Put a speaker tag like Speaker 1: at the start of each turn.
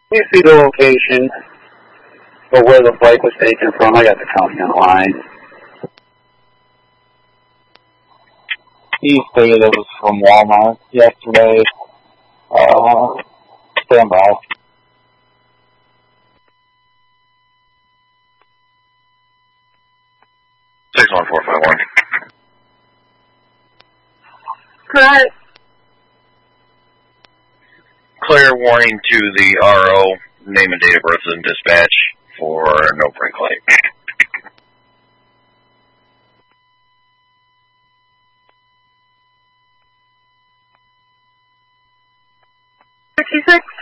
Speaker 1: You see the location of where the bike was taken from. I got the county on the line.
Speaker 2: He stated it was from Walmart yesterday. Stand by.
Speaker 3: 61451.
Speaker 4: Correct.
Speaker 3: Clear warning to the RO, name and date of birth and dispatch for no brake light.
Speaker 4: 66.